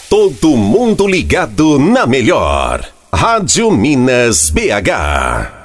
Todo mundo ligado na melhor. Rádio Minas BH.